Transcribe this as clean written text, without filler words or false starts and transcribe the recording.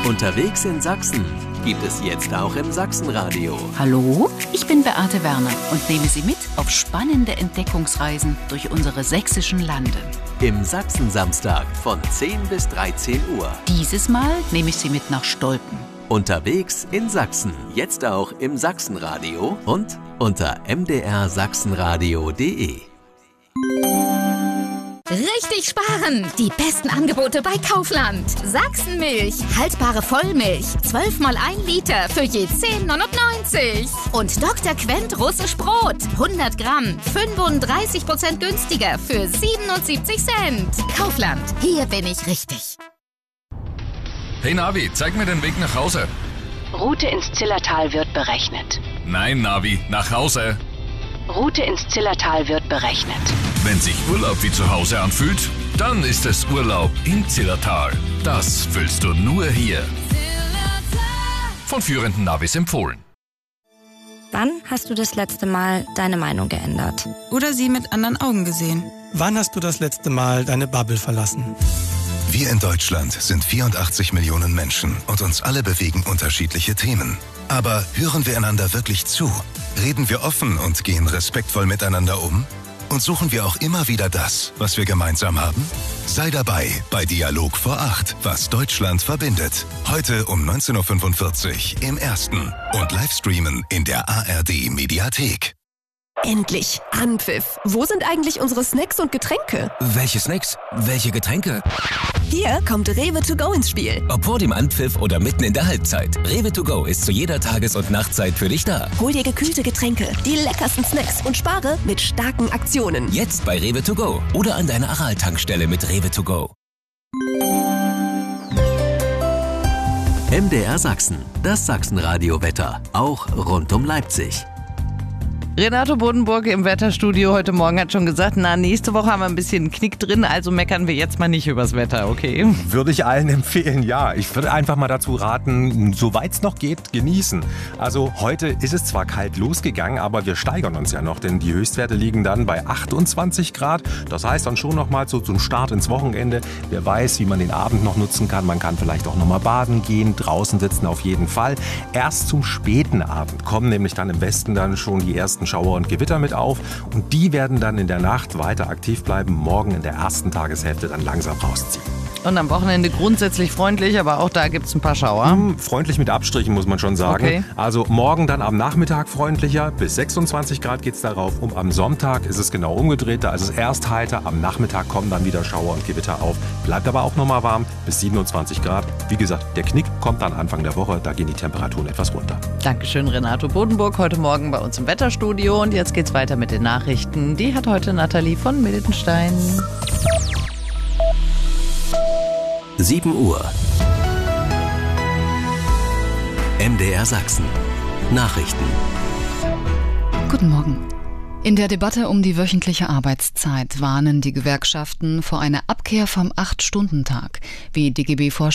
Unterwegs in Sachsen gibt es jetzt auch im Sachsenradio. Hallo, ich bin Beate Werner und nehme Sie mit auf spannende Entdeckungsreisen durch unsere sächsischen Lande. Im Sachsen-Samstag von 10 bis 13 Uhr. Dieses Mal nehme ich Sie mit nach Stolpen. Unterwegs in Sachsen, jetzt auch im Sachsenradio und unter mdrsachsenradio.de. Richtig sparen! Die besten Angebote bei Kaufland. Sachsenmilch, haltbare Vollmilch, 12 mal 1 Liter für je 10,99. Und Dr. Quent russisch Brot, 100 Gramm, 35% günstiger für 77 Cent. Kaufland, hier bin ich richtig. Hey Navi, zeig mir den Weg nach Hause. Route ins Zillertal wird berechnet. Nein, Navi, nach Hause. Route ins Zillertal wird berechnet. Wenn sich Urlaub wie zu Hause anfühlt, dann ist es Urlaub im Zillertal. Das fühlst du nur hier. Von führenden Navis empfohlen. Wann hast du das letzte Mal deine Meinung geändert? Oder sie mit anderen Augen gesehen? Wann hast du das letzte Mal deine Bubble verlassen? Wir in Deutschland sind 84 Millionen Menschen und uns alle bewegen unterschiedliche Themen. Aber hören wir einander wirklich zu? Reden wir offen und gehen respektvoll miteinander um? Und suchen wir auch immer wieder das, was wir gemeinsam haben? Sei dabei bei Dialog vor 8, was Deutschland verbindet. Heute um 19.45 Uhr im Ersten und Livestreamen in der ARD Mediathek. Endlich! Anpfiff! Wo sind eigentlich unsere Snacks und Getränke? Welche Snacks? Welche Getränke? Hier kommt Rewe to go ins Spiel. Ob vor dem Anpfiff oder mitten in der Halbzeit. Rewe to go ist zu jeder Tages- und Nachtzeit für dich da. Hol dir gekühlte Getränke, die leckersten Snacks und spare mit starken Aktionen. Jetzt bei Rewe to go oder an deiner Aral-Tankstelle mit Rewe to go. MDR Sachsen, das Sachsenradio-Wetter, auch rund um Leipzig. Renato Bodenburg im Wetterstudio heute Morgen hat schon gesagt, nächste Woche haben wir ein bisschen einen Knick drin, also meckern wir jetzt mal nicht übers Wetter, okay? Würde ich allen empfehlen, ja. Ich würde einfach mal dazu raten, soweit es noch geht, genießen. Also heute ist es zwar kalt losgegangen, aber wir steigern uns ja noch, denn die Höchstwerte liegen dann bei 28 Grad. Das heißt dann schon noch mal so zum Start ins Wochenende. Wer weiß, wie man den Abend noch nutzen kann. Man kann vielleicht auch noch mal baden gehen, draußen sitzen auf jeden Fall. Erst zum späten Abend kommen nämlich dann im Westen dann schon die ersten Schauer und Gewitter mit auf und die werden dann in der Nacht weiter aktiv bleiben, morgen in der ersten Tageshälfte dann langsam rausziehen. Und am Wochenende grundsätzlich freundlich, aber auch da gibt es ein paar Schauer. Freundlich mit Abstrichen, muss man schon sagen. Okay. Also morgen dann am Nachmittag freundlicher, bis 26 Grad geht es darauf. Und am Sonntag ist es genau umgedreht, da ist es erst heiter, am Nachmittag kommen dann wieder Schauer und Gewitter auf. Bleibt aber auch nochmal warm, bis 27 Grad. Wie gesagt, der Knick kommt dann Anfang der Woche, da gehen die Temperaturen etwas runter. Dankeschön, Renato Bodenburg, heute Morgen bei uns im Wetterstudio. Und jetzt geht's weiter mit den Nachrichten. Die hat heute Nathalie von Mildenstein. 7 Uhr. MDR Sachsen. Nachrichten. Guten Morgen. In der Debatte um die wöchentliche Arbeitszeit warnen die Gewerkschaften vor einer Abkehr vom 8-Stunden-Tag. Wie DGB-Vorstand